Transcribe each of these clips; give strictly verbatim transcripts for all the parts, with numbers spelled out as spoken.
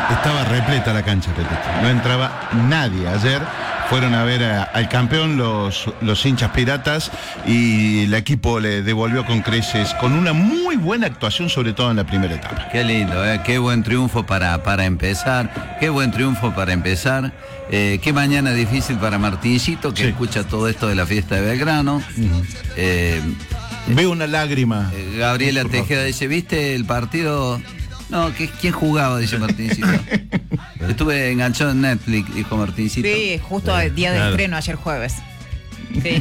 Estaba repleta la cancha, Petete. No entraba nadie. Ayer fueron a ver a, al campeón los, los hinchas piratas y el equipo le devolvió con creces, con una muy buena actuación, sobre todo en la primera etapa. Qué lindo, ¿eh? Qué buen triunfo para, para empezar. Qué buen triunfo para empezar. Eh, qué mañana difícil para Martincito, que sí. escucha todo esto de la fiesta de Belgrano. Uh-huh. eh, Veo una lágrima. Eh, Gabriela Tejeda dice, ¿viste el partido? No, ¿qué, ¿quién jugaba? Dice Martincito. Estuve enganchado en Netflix, dijo Martincito. Sí, justo el día de claro. estreno, ayer jueves. Sí.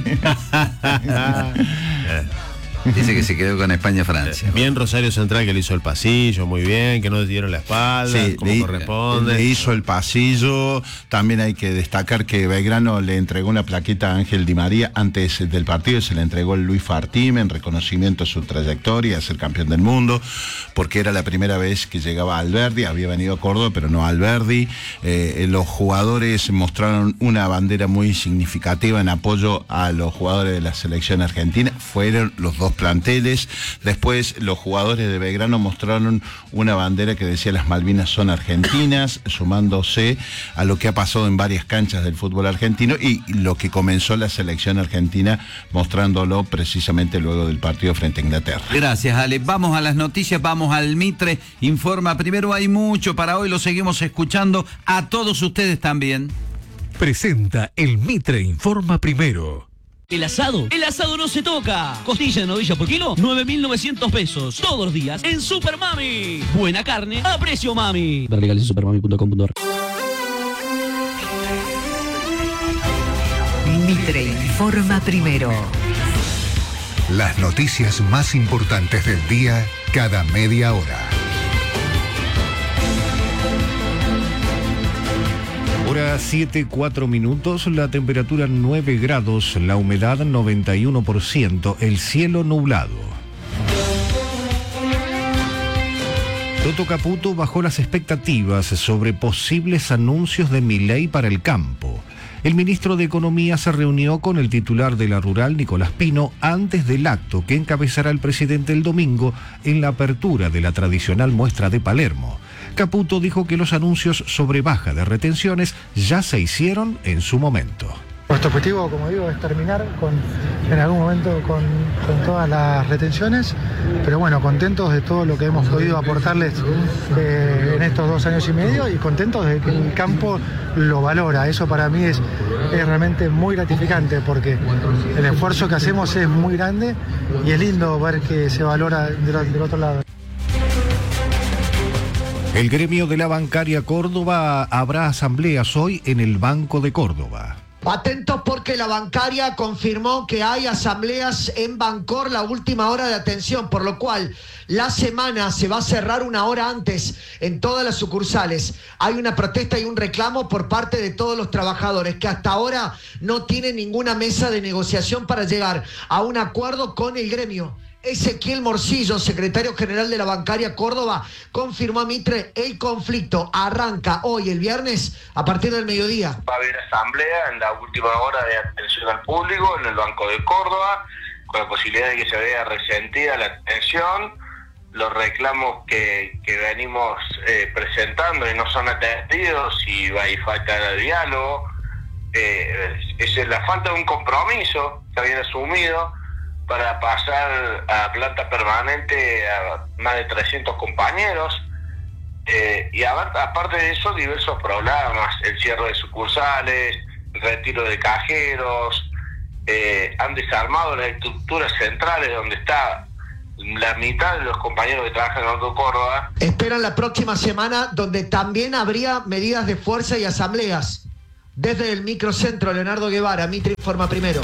Dice que se quedó con España-Francia. Bien Rosario Central, que le hizo el pasillo, muy bien, que no le dieron la espalda, sí, como le, corresponde. Le hizo el pasillo. También hay que destacar que Belgrano le entregó una plaqueta a Ángel Di María antes del partido, se le entregó el Luis Fartime en reconocimiento a su trayectoria, a ser campeón del mundo, porque era la primera vez que llegaba a Alberdi, había venido a Córdoba, pero no a Alberdi. Eh, los jugadores mostraron una bandera muy significativa en apoyo a los jugadores de la selección argentina. Fueron los dos planteles. Después los jugadores de Belgrano mostraron una bandera que decía las Malvinas son argentinas, sumándose a lo que ha pasado en varias canchas del fútbol argentino y lo que comenzó la selección argentina mostrándolo precisamente luego del partido frente a Inglaterra. Gracias, Ale. Vamos a las noticias, vamos al Mitre Informa Primero. Hay mucho para hoy, lo seguimos escuchando a todos ustedes también. Presenta el Mitre Informa Primero. El asado, el asado no se toca. Costilla de novilla por kilo, nueve mil novecientos pesos. Todos los días en Super Mami. Buena carne a precio mami. Ver legales en supermami punto com punto a r. Mitre Informa Primero. Las noticias más importantes del día cada media hora. Hora siete, cuatro minutos, la temperatura nueve grados, la humedad noventa y uno por ciento, el cielo nublado. Toto Caputo bajó las expectativas sobre posibles anuncios de Milei para el campo. El ministro de Economía se reunió con el titular de la Rural, Nicolás Pino, antes del acto que encabezará el presidente el domingo en la apertura de la tradicional muestra de Palermo. Caputo dijo que los anuncios sobre baja de retenciones ya se hicieron en su momento. Nuestro objetivo, como digo, es terminar con, en algún momento con, con todas las retenciones, pero bueno, contentos de todo lo que hemos podido aportarles eh, en estos dos años y medio y contentos de que el campo lo valora. Eso para mí es, es realmente muy gratificante porque el esfuerzo que hacemos es muy grande y es lindo ver que se valora del, del otro lado. El gremio de la bancaria Córdoba habrá asambleas hoy en el Banco de Córdoba. Atentos porque la bancaria confirmó que hay asambleas en Bancor la última hora de atención, por lo cual la semana se va a cerrar una hora antes en todas las sucursales. Hay una protesta y un reclamo por parte de todos los trabajadores que hasta ahora no tienen ninguna mesa de negociación para llegar a un acuerdo con el gremio. Ezequiel Morcillo, secretario general de la Bancaria Córdoba, confirmó a Mitre el conflicto arranca hoy, el viernes, a partir del mediodía. Va a haber asamblea en la última hora de atención al público en el Banco de Córdoba, con la posibilidad de que se vea resentida la atención, los reclamos que, que venimos eh, presentando y no son atendidos y va a falta de diálogo, eh, es la falta de un compromiso que habían asumido para pasar a planta permanente a más de trescientos compañeros, eh, y aparte de eso diversos programas, el cierre de sucursales, el retiro de cajeros, eh, han desarmado las estructuras centrales donde está la mitad de los compañeros que trabajan en Banco Córdoba. Esperan la próxima semana donde también habría medidas de fuerza y asambleas. Desde el microcentro Leonardo Guevara, Mitre Informa Primero.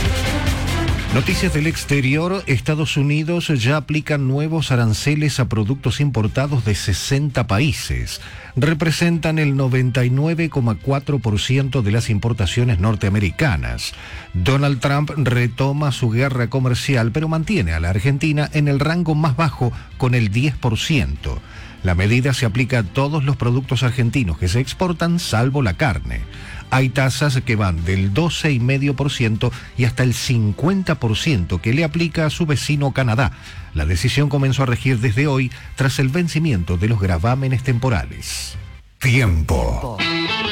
Noticias del exterior. Estados Unidos ya aplica nuevos aranceles a productos importados de sesenta países. Representan el noventa y nueve coma cuatro por ciento de las importaciones norteamericanas. Donald Trump retoma su guerra comercial, pero mantiene a la Argentina en el rango más bajo con el diez por ciento. La medida se aplica a todos los productos argentinos que se exportan, salvo la carne. Hay tasas que van del doce coma cinco por ciento y hasta el cincuenta por ciento que le aplica a su vecino Canadá. La decisión comenzó a regir desde hoy tras el vencimiento de los gravámenes temporales. Tiempo.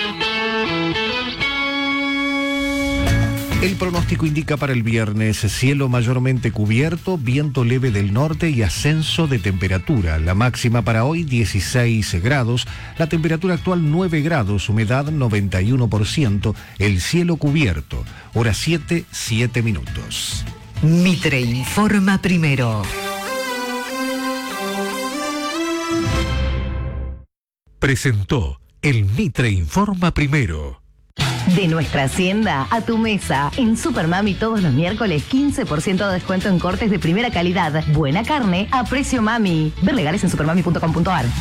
El pronóstico indica para el viernes cielo mayormente cubierto, viento leve del norte y ascenso de temperatura. La máxima para hoy dieciséis grados, la temperatura actual nueve grados, humedad noventa y uno por ciento, el cielo cubierto. Hora siete, siete minutos. Mitre informa primero. Presentó el Mitre informa primero. De nuestra hacienda a tu mesa. En Supermami todos los miércoles quince por ciento de descuento en cortes de primera calidad. Buena carne a precio mami. Ver legales en supermami punto com punto ar.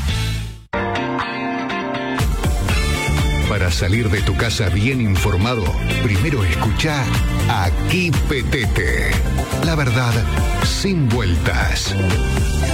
Para salir de tu casa bien informado, primero escucha Aquí Petete. La verdad sin vueltas.